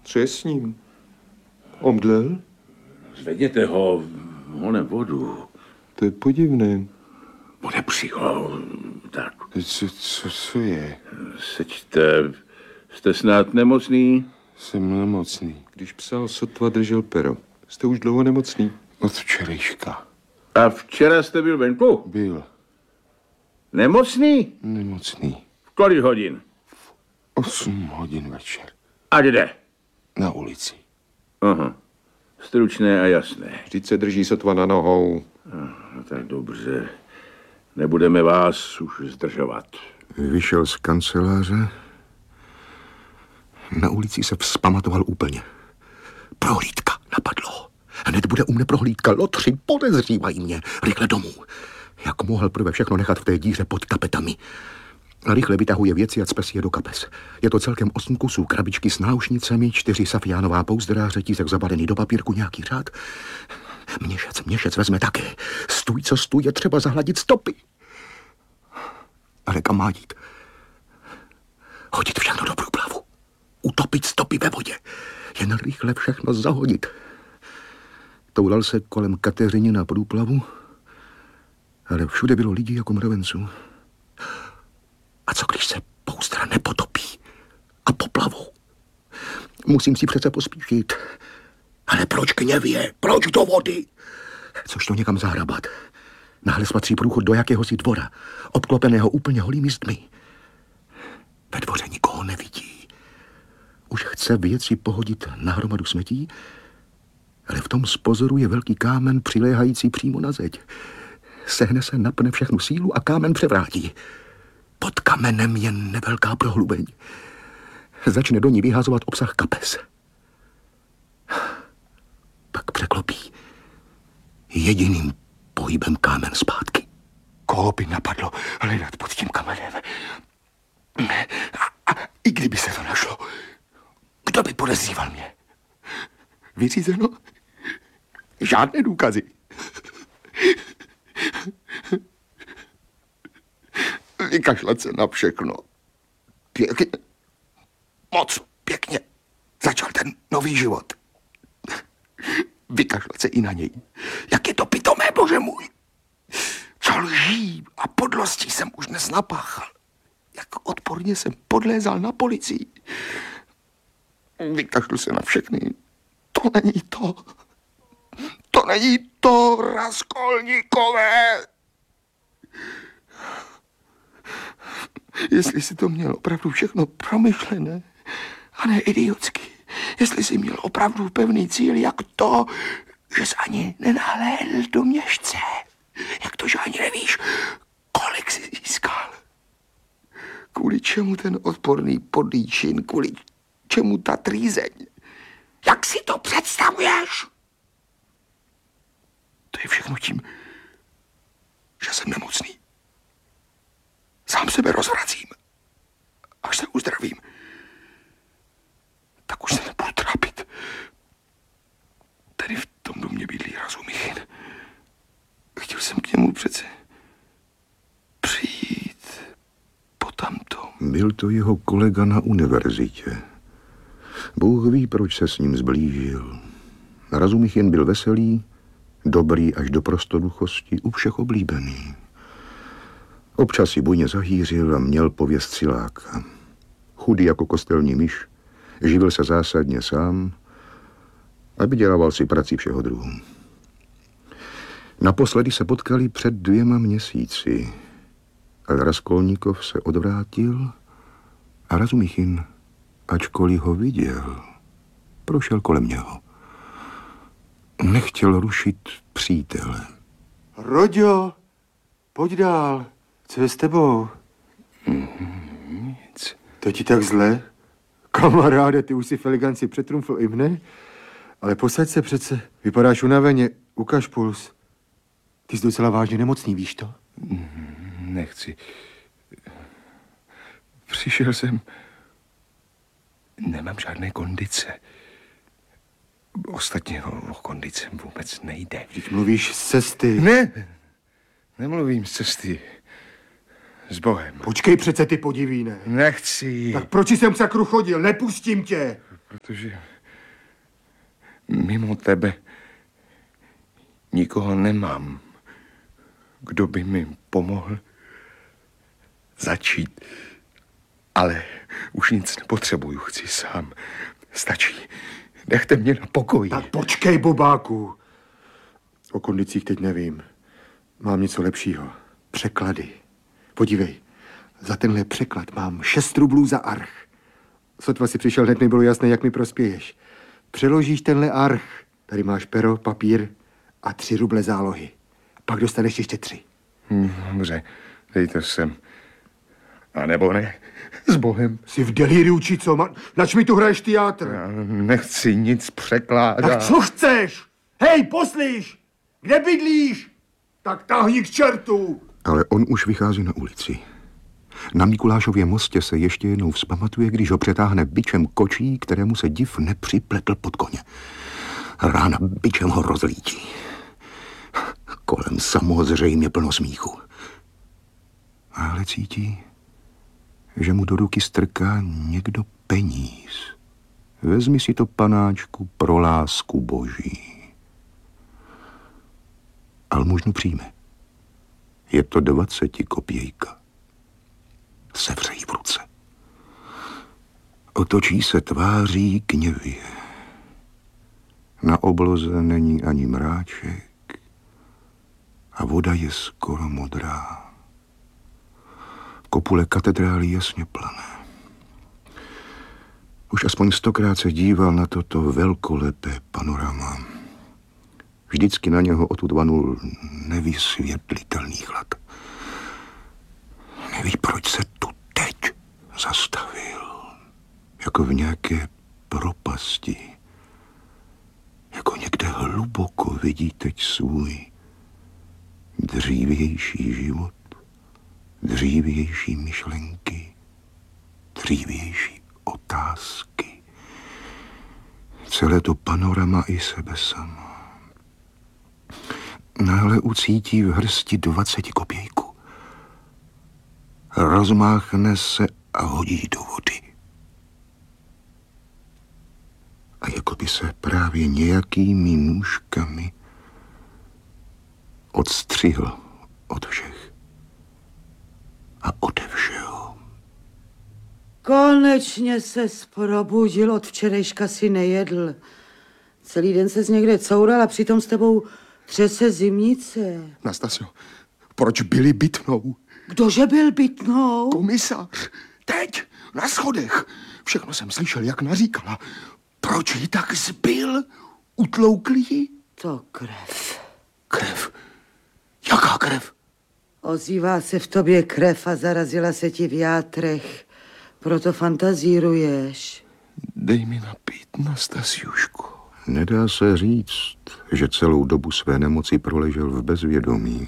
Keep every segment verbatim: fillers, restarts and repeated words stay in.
Co je s ním? Omdlel? Zvedněte ho, honem vodu. To je podivné. Bude psycho, tak. Co, co, co je? Seďte, jste snad nemocný? Jsem nemocný. Když psal, sotva držel pero. Jste už dlouho nemocný? Od včerejška. A včera jste byl venku? Byl. Nemocný? Nemocný. V kolik hodin? Osm hodin večer. A kde? Na ulici. Aha. Stručné a jasné. Vždyť se drží sotva na nohou. No tak dobře. Nebudeme vás už zdržovat. Vyšel z kanceláře. Na ulici se vzpamatoval úplně. Prohlídka, napadlo. Hned bude u mne prohlídka. Lotři podezřívají mě. Rychle domů. Jak mohl prvé všechno nechat v té díře pod tapetami. Rychle vytahuje věci a cpe si je do kapes. Je to celkem osm kusů krabičky s náušnicemi, čtyři safiánová pouzdra, řetízek zabalený do papírku, nějaký řád. Měšec, měšec vezme také. Stůj, co stůj, je třeba zahladit stopy. Ale kam má jít? Hodit všechno do průplavu. Utopit stopy ve vodě. Jen rychle všechno zahodit. Toulal se kolem Kateřiny na průplavu, ale všude bylo lidí jako mravenců. A co když se pouzdra nepotopí a poplavou? Musím si přece pospíšit. Ale proč k Něvě? Proč do vody? Což to někam zahrabat? Náhle spatří průchod do jakéhosi dvora, obklopeného úplně holými zdmi. Ve dvoře nikoho nevidí. Už chce věci pohodit na hromadu smetí, ale v tom spozoruje velký kámen přiléhající přímo na zeď. Sehne se, napne všechnu sílu a kámen převrátí. Pod kamenem je nevelká prohlubeň. Začne do ní vyhazovat obsah kapes. Pak překlopí jediným pohybem kámen zpátky. Koho by napadlo hledat pod tím kamenem? A, a i kdyby se to našlo, kdo by podezříval mě? Vyřízeno? Žádné důkazy. Vykašlat se na všechno. Pěkně. Moc pěkně. Začal ten nový život. Vykašlat se i na něj. Jak je to pitomé, bože můj. Co lží a podlostí jsem už dnes napáchal. Jak odporně jsem podlézal na policii. Vykašlu se na všechny. To není to. To není to, Raskolníkové. Jestli si to měl opravdu všechno promyšlené a ne idiotsky. Jestli jsi měl opravdu pevný cíl, jak to, že jsi ani nenahlédl do měšce. Jak to, že ani nevíš, kolik jsi získal. Kvůli čemu ten odporný podlíčin, kvůli čemu ta trýzeň. Jak si to představuješ? To je všechno tím, že jsem nemocný. Sám sebe rozvracím. Až se uzdravím, tak už se nebudu trápit. Tady v tom domě bydlí Razumichin. Chtěl jsem k němu přece přijít potamto. Byl to jeho kolega na univerzitě. Bůh ví, proč se s ním zblížil. Razumichin byl veselý, dobrý až do prostoduchosti, u všech oblíbený. Občas si bujně zahýřil a měl pověst siláka. Chudý jako kostelní myš, živil se zásadně sám a vydělával si prací všeho druhu. Naposledy se potkali před dvěma měsíci, ale Raskolníkov se odvrátil a Razumichin, ačkoliv ho viděl, prošel kolem něho. Nechtěl rušit přítele. Roďo, pojď dál. Co je s tebou? Mm, nic. To ti tak zle? Kamaráde, ty už si v eleganci přetrumfl i mne, ale posaď se přece. Vypadáš unaveně, ukaž puls. Ty jsi docela vážně nemocný, víš to? Nechci. Přišel jsem. Nemám žádné kondice. Ostatně o, o kondice vůbec nejde. Vždyť mluvíš z cesty. Ne, nemluvím z cesty. S Bohem. Počkej přece, ty podivíne. Nechci. Tak proč jsem k sakru chodil? Nepustím tě. Protože Mimo tebe nikoho nemám, kdo by mi pomohl začít. Ale už nic nepotřebuju, chci sám. Stačí. Nechte mě na pokoji. Tak počkej, Bobáku. O kondicích teď nevím. Mám něco lepšího. Překlady. Podívej, za tenhle překlad mám šest rublů za arch. Sotva si přišel, hned mi bylo jasné, jak mi prospěješ. Přeložíš tenhle arch. Tady máš pero, papír a tři ruble zálohy. Pak dostaneš ještě tři. Hm, dobře, dej to sem. A nebo ne, s Bohem. Jsi v delíriu, či co? Ma... Nač mi tu hraješ teátr? Já nechci nic překládat. Tak co chceš? Hej, poslíš! Kde bydlíš? Tak táhni k čertu! Ale on už vychází na ulici. Na Mikulášově mostě se ještě jednou vzpamatuje, když ho přetáhne bičem kočí, kterému se div nepřipletl pod koně. Rána bičem ho rozlítí. Kolem samozřejmě plno smíchu. Ale cítí, že mu do ruky strká někdo peníz. Vezmi si to, panáčku, pro lásku boží. Almužnu přijme. Je to dvacetikopějka. Sevře jí v ruce. Otočí se tváří gněvě. Na obloze není ani mráček a voda je skoro modrá. Kopule katedrály jasně plané. Už aspoň stokrát se díval na toto velkolepé panorama. Vždycky na něho odtud vanul nevysvětlitelný chlad. Neví, proč se tu teď zastavil. Jako v nějaké propasti. Jako někde hluboko vidí teď svůj dřívější život, dřívější myšlenky, dřívější otázky. Celé to panorama i sebe sama. Náhle ucítí v hrsti dvacetikopějku. Rozmáchne se a hodí do vody. A jako by se právě nějakými nůžkami odstřihl od všech a ode všeho. Konečně ses probudil, od včerejška si nejedl. Celý den ses někde coural a přitom s tebou třese zimnice. Nastasio, proč byli bytnou? Kdože byl bytnou? Komisař, teď, na schodech. Všechno jsem slyšel, jak naříkala. Proč ji tak zbyl? Utloukl ji? To krev. Krev? Jaká krev? Ozývá se v tobě krev a zarazila se ti v játrech. Proto fantazíruješ. Dej mi napít, Nastasiuško. Nedá se říct, že celou dobu své nemoci proležel v bezvědomí.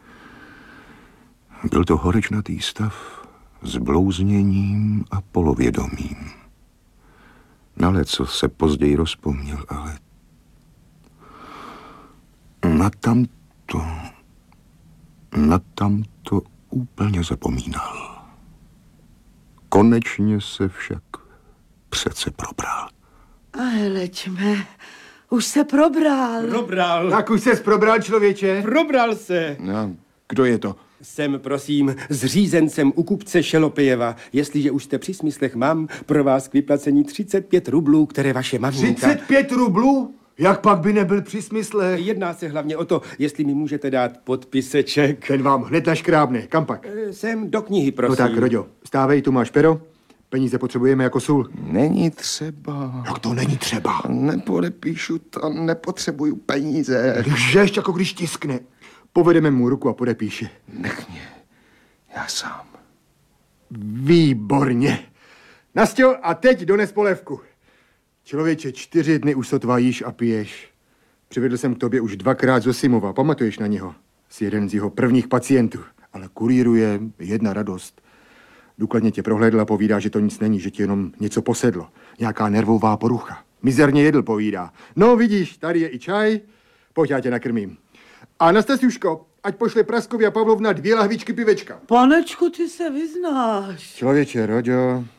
Byl to horečnatý stav s blouzněním a polovědomím. Na leco se později rozpomněl, ale na tamto, na tamto úplně zapomínal. Konečně se však přece probral. A heleďme, už se probral. Probral. Tak už ses probral, člověče. Probral se. No, kdo je to? Jsem, prosím, zřízencem u kupce Šelopejeva. Jestliže už jste při smyslech, mám pro vás k vyplacení třicet pět rublů, které vaše maminka... třicet pět rublů? Jak pak by nebyl při smysle? Jedná se hlavně o to, jestli mi můžete dát podpiseček. Ten vám hned naškrábne. Kam pak? Eh, Sem do knihy, prosím. No tak, Roďo, stávej, tu máš pero. Peníze potřebujeme jako sůl. Není třeba. Jak to není třeba? Nepodepíšu to, nepotřebuju peníze. Lžeš, jako když tiskne. Povedeme mu ruku a podepíše. Nech mě, já sám. Výborně. Nastěl, a teď dones polévku. Člověče, čtyři dny už sotva jíš a piješ. Přivedl jsem k tobě už dvakrát z Osimova. Pamatuješ na něho? Jsi jeden z jeho prvních pacientů. Ale kuríruje jedna radost. Důkladně tě prohlédl a povídá, že to nic není, že ti jenom něco posedlo. Nějaká nervová porucha. Mizerně jedl, povídá. No vidíš, tady je i čaj. Pojď, já tě nakrmím. A Nastasiuško, ať pošle Praskovi a Pavlovna dvě lahvičky pivečka. Panečku, ty se vyznáš. Člověče, Roďo,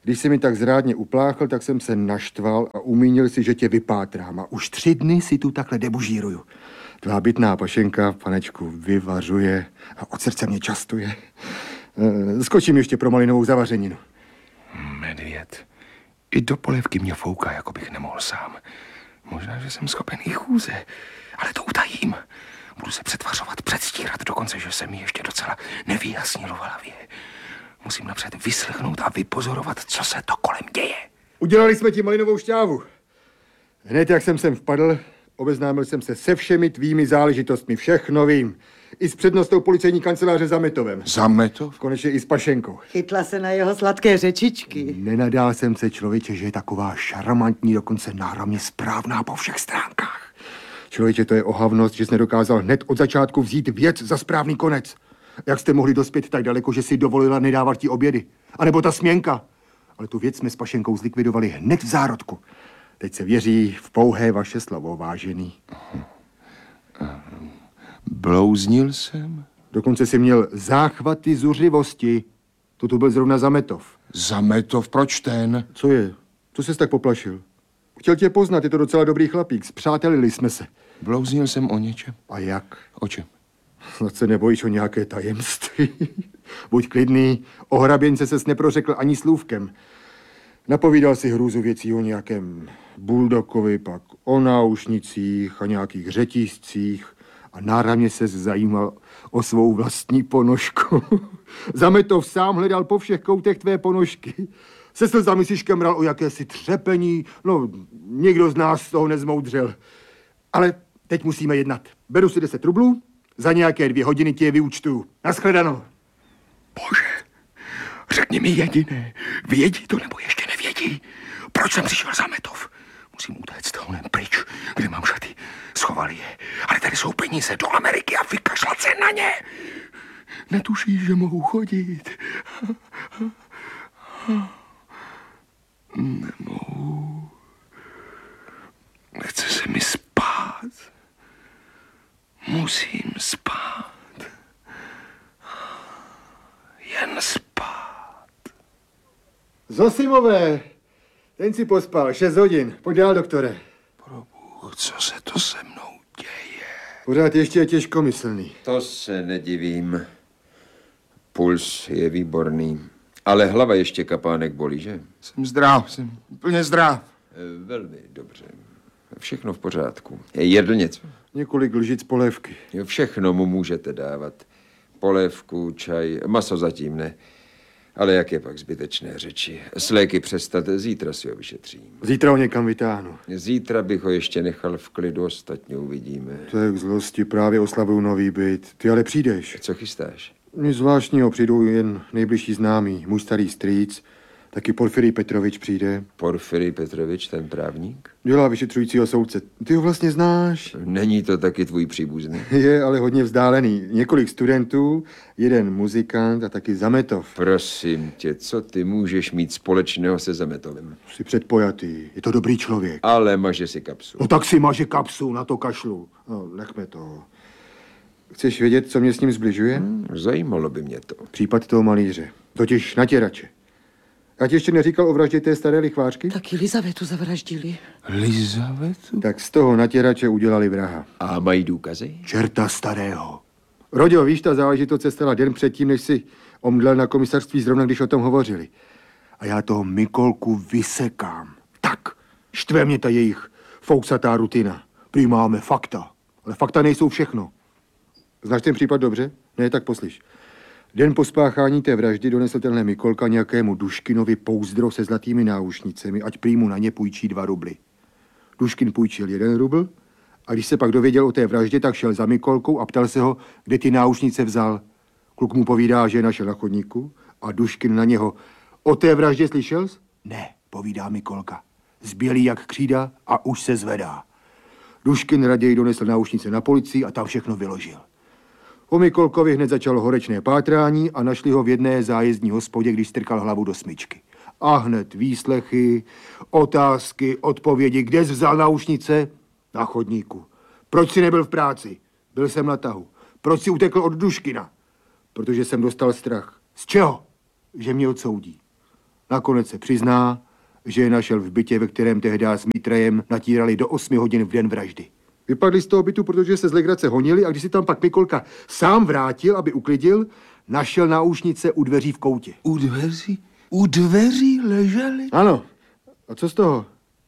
Když se mi tak zrádně upláchl, tak jsem se naštval a umínil si, že tě vypátrám. A už tři dny si tu takhle debužíruju. Tvá bytná pašenka, panečku, vyvařuje a od srdce mě častuje. E, skočím ještě pro malinovou zavařeninu. Medvěd. I do polévky mě fouká, jako bych nemohl sám. Možná, že jsem schopen i chůze, ale to utajím. Budu se přetvařovat, předstírat, dokonce, že se mi ještě docela nevyjasnilo v hlavě. Musím napřed vyslechnout a vypozorovat, co se to kolem děje. Udělali jsme ti malinovou šťávu. Hned, jak jsem sem vpadl, obeznámil jsem se se všemi tvými záležitostmi. Všechno vím. I s přednostou policejní kanceláře Zametovem. Zametov? Konečně i s Pašenkou. Chytla se na jeho sladké řečičky. Nenadál jsem se, člověče, že je taková šarmantní, dokonce náramně správná po všech stránkách. Člověče, to je ohavnost, že jsi nedokázal hned od začátku vzít věc za správný konec. Jak jste mohli dospět tak daleko, že si dovolila nedávat ti obědy? A nebo ta směnka? Ale tu věc jsme s Pašenkou zlikvidovali hned v zárodku. Teď se věří v pouhé vaše slovo, vážený. Blouznil jsem? Dokonce si měl záchvaty zuřivosti. To tu byl zrovna Zametov. Zametov, proč ten? Co je? Co ses tak poplašil? Chtěl tě poznat, je to docela dobrý chlapík. Spřátelili jsme se. Blouznil jsem o něčem. A jak? O čem? Snad se nebojíš o nějaké tajemství. Buď klidný, o hraběnce ses neprořekl ani slůvkem. Napovídal si hrůzu věcí o nějakém buldokovi, pak o náušnicích a nějakých řetízcích a náramně ses zajímal o svou vlastní ponožku. Zametov sám hledal po všech koutech tvé ponožky. Se slzami si škemral o jakési třepení, no nikdo z nás z toho nezmoudřel. Ale teď musíme jednat. Beru si deset rublů, za nějaké dvě hodiny ti je vyúčtuju. Naschledanou. Bože, řekni mi jediné. Vědí to nebo ještě nevědí? Proč jsem přišel Zametov? Musím utéct honem pryč, kde mám šaty. Schovali je. Ale tady jsou peníze do Ameriky a vykašlat se na ně. Netušíš, že mohu chodit. Nemohu. Nechce se mi spát. Musím spát. Jen spát. Zosimové, ten si pospal, šest hodin. Pojď dál, doktore. Probůh, co se to se mnou děje? Pořád ještě je těžkomyslný. To se nedivím. Puls je výborný. Ale hlava ještě kapánek bolí, že? Jsem zdrav, jsem úplně zdrav. E, velmi dobře. Všechno v pořádku. Jedl něco? Několik lžic polévky. Všechno mu můžete dávat. Polévku, čaj, maso zatím ne. Ale jak je pak zbytečné řeči. S léky přestat, zítra si ho vyšetřím. Zítra ho někam vytáhnu. Zítra bych ho ještě nechal v klidu, ostatně uvidíme. To je k zlosti, právě oslavuju nový byt. Ty ale přijdeš. Co chystáš? Nic zvláštního, přijdou jen nejbližší známí. Můj starý strýc, taky Porfirij Petrovič přijde. Porfirij Petrovič, ten právník? Dělá vyšetřujícího soudce. Ty ho vlastně znáš? Není to taky tvůj příbuzný? Je ale hodně vzdálený. Několik studentů, jeden muzikant a taky Zametov. Prosím tě, co ty můžeš mít společného se Zametovem? Jsi předpojatý, je to dobrý člověk. Ale maže si kapsu. No tak si maže kapsu, na to kašlu. No, nechme to. Chceš vědět, co mě s ním zbližuje? Hmm, zajímalo by mě to. Případ toho malíře, totiž natěrače. Já ti ještě neříkal o vraždě té staré lichvářky? Taky Lizavetu zavraždili. Lizavetu? Tak z toho natěrače udělali vraha. A mají důkazy? Čerta starého. Roďo, víš, ta záležitost se stala den předtím, než si omdlel na komisarství zrovna, když o tom hovořili. A já toho Mikolku vysekám. Tak, štve mě ta jejich fouksatá rutina. Prý máme fakta, ale fakta nejsou všechno. Znáš ten případ dobře? Ne, tak poslyš. Den po spáchání té vraždy donesl tenhle Mikolka nějakému Duškinovi pouzdro se zlatými náušnicemi, ať prý mu na ně půjčí dva rubly. Duškin půjčil jeden rubl a když se pak dověděl o té vraždě, tak šel za Mikolkou a ptal se ho, kde ty náušnice vzal. Kluk mu povídá, že je našel na chodníku a Duškin na něho: o té vraždě slyšel jsi? Ne, povídá Mikolka. Zbělý jak křída a už se zvedá. Duškin raději donesl náušnice na policii a tam všechno vyložil. Po Mikolkovi hned začalo horečné pátrání a našli ho v jedné zájezdní hospodě, když strkal hlavu do smyčky. A hned výslechy, otázky, odpovědi. Kde jsi vzal náušnice? Na chodníku. Proč jsi nebyl v práci? Byl jsem na tahu. Proč jsi utekl od Duškina? Protože jsem dostal strach. Z čeho? Že mě odsoudí. Nakonec se přizná, že je našel v bytě, ve kterém tehdy s Mítrejem natírali do osmi hodin v den vraždy. Vypadli z toho bytu, protože se z legrace honili a když si tam pak Mikolka sám vrátil, aby uklidil, našel náušnice u dveří v koutě. U dveří? U dveří leželi? Ano. A co z toho?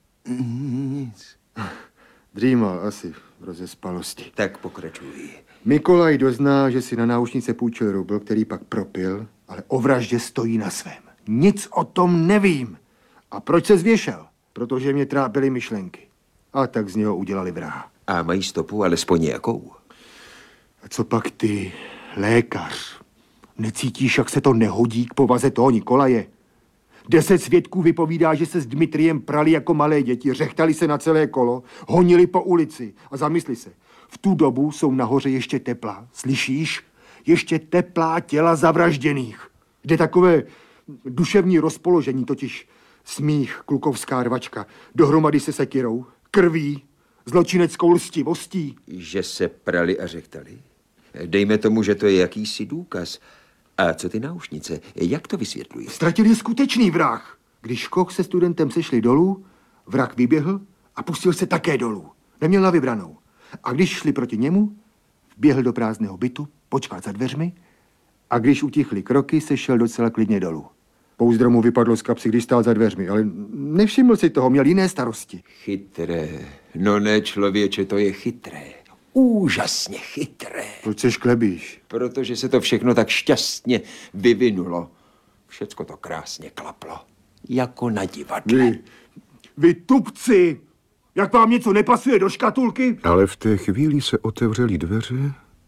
Nic. Dřímal asi v rozespalosti. Tak pokračuj. Mikolaj dozná, že si na náušnice půjčil rubl, který pak propil, ale o vraždě stojí na svém. Nic o tom nevím. A proč se zvěšel? Protože mě trápily myšlenky. A tak z něho udělali vraha. A mají stopu alespoň nějakou. A co pak ty, lékař? Necítíš, jak se to nehodí k povaze toho Nikolaje? Deset svědků vypovídá, že se s Dmitriem prali jako malé děti, řechtali se na celé kolo, honili po ulici. A zamysli se, v tu dobu jsou nahoře ještě teplá, slyšíš? Ještě teplá těla zavražděných. Kde takové duševní rozpoložení, totiž smích, klukovská rvačka, dohromady se sekirou, krví, zločineckou lstivostí. Že se prali a řechtali? Dejme tomu, že to je jakýsi důkaz. A co ty náušnice? Jak to vysvětluješ? Ztratil je skutečný vrah. Když Koch se studentem sešli dolů, vrah vyběhl a pustil se také dolů. Neměl na vybranou. A když šli proti němu, vběhl do prázdného bytu, počkal za dveřmi a když utichly kroky, se šel docela klidně dolů. Pouzdro mu vypadlo z kapsy, když stál za dveřmi, ale nevšiml si toho, měl jiné starosti. Chytré. No ne, člověče, to je chytré. Úžasně chytré. Proč se šklebíš? Protože se to všechno tak šťastně vyvinulo. Všecko to krásně klaplo. Jako na divadle. Vy, vy tupci! Jak vám něco nepasuje do škatulky? Ale v té chvíli se otevřely dveře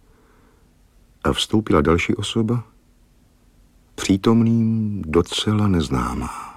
a vstoupila další osoba, přítomným docela neznámá.